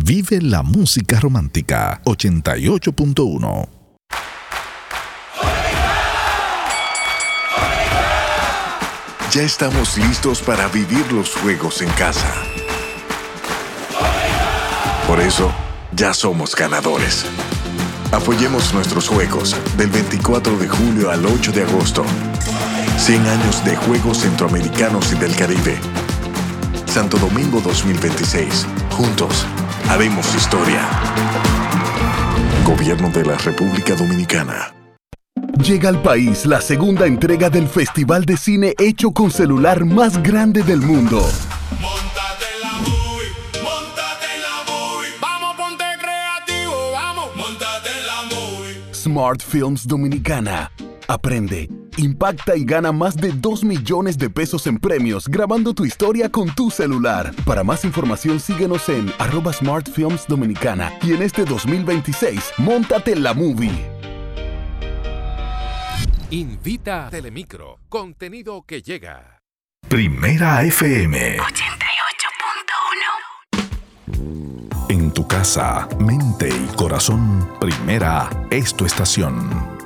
Vive la música romántica. 88.1. Ya estamos listos para vivir los juegos en casa. Por eso, ya somos ganadores. Apoyemos nuestros juegos del 24 de julio al 8 de agosto. 100 años de Juegos Centroamericanos y del Caribe. Santo Domingo 2026. Juntos, haremos historia. Gobierno de la República Dominicana. Llega al país la segunda entrega del Festival de Cine hecho con celular más grande del mundo. Móntate en la movie, móntate en la movie. Vamos, ponte creativo, vamos. Móntate en la movie. Smart Films Dominicana. Aprende, impacta y gana más de 2 millones de pesos en premios grabando tu historia con tu celular. Para más información síguenos en @SmartFilmsDominicana y en este 2026, móntate en la movie. Invita a Telemicro, contenido que llega. Primera FM. 88.1. En tu casa, mente y corazón, Primera es tu estación.